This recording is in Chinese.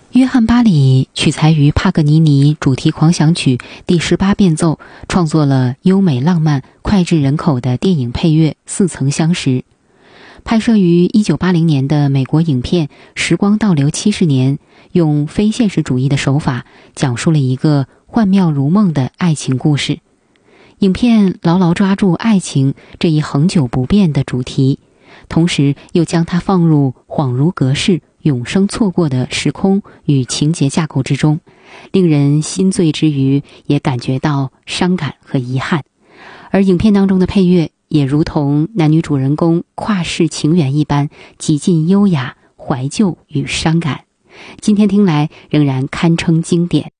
约翰巴里取材于帕格尼尼主题狂想曲第18变奏，创作了优美浪漫、脍炙人口的电影配乐《似曾相识》。拍摄于1980年的美国影片《时光倒流70年》，用非现实主义的手法讲述了一个幻妙如梦的爱情故事。影片牢牢抓住爱情这一恒久不变的主题，同时又将它放入恍如隔世、永生错过的时空与情节架构之中，令人心醉之余也感觉到伤感和遗憾。而影片当中的配乐也如同男女主人公跨世情缘一般，极尽优雅、怀旧与伤感。今天听来仍然堪称经典。